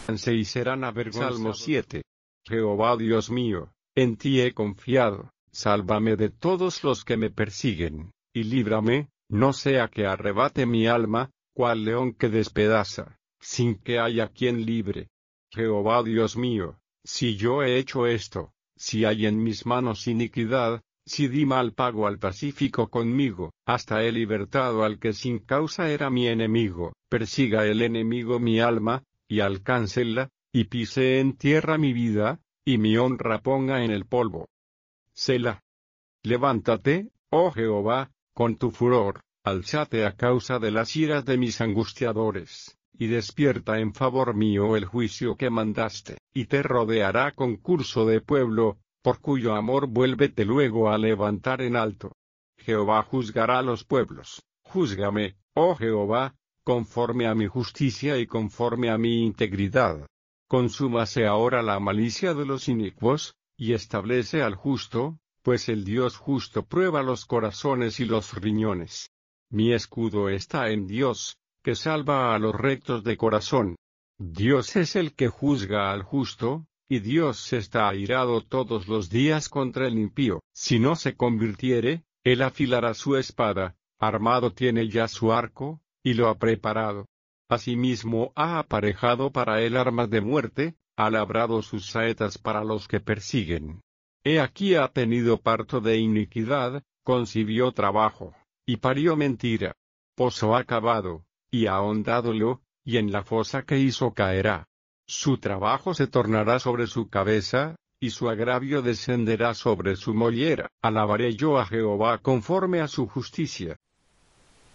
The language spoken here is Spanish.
y serán avergonzados. Salmo 7. Jehová Dios mío, en ti he confiado, sálvame de todos los que me persiguen, y líbrame, no sea que arrebate mi alma, cual león que despedaza, sin que haya quien libre. Jehová Dios mío, si yo he hecho esto, si hay en mis manos iniquidad, si di mal pago al pacífico conmigo, hasta he libertado al que sin causa era mi enemigo, persiga el enemigo mi alma, y alcáncela, y pise en tierra mi vida, y mi honra ponga en el polvo. Selah. Levántate, oh Jehová, con tu furor, alzate a causa de las iras de mis angustiadores, y despierta en favor mío el juicio que mandaste, y te rodeará concurso de pueblo, por cuyo amor vuélvete luego a levantar en alto. Jehová juzgará a los pueblos, júzgame, oh Jehová, conforme a mi justicia y conforme a mi integridad. Consúmase ahora la malicia de los inicuos, y establece al justo, pues el Dios justo prueba los corazones y los riñones. Mi escudo está en Dios, que salva a los rectos de corazón. Dios es el que juzga al justo, y Dios está airado todos los días contra el impío. Si no se convirtiere, él afilará su espada, armado tiene ya su arco, y lo ha preparado. Asimismo ha aparejado para él armas de muerte, ha labrado sus saetas para los que persiguen. He aquí ha tenido parto de iniquidad, concibió trabajo, y parió mentira. Pozo ha cavado, y ha ahondádolo, y en la fosa que hizo caerá. Su trabajo se tornará sobre su cabeza, y su agravio descenderá sobre su mollera. Alabaré yo a Jehová conforme a su justicia,